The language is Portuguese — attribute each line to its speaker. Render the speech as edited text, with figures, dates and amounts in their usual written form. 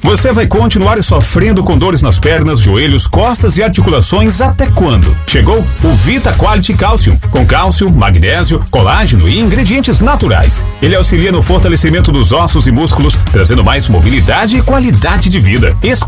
Speaker 1: Você vai continuar sofrendo com dores nas pernas, joelhos, costas e articulações até quando? Chegou o Vita Quality Calcium, com cálcio, magnésio, colágeno e ingredientes naturais. Ele auxilia no fortalecimento dos ossos e músculos, trazendo mais mobilidade e qualidade de vida.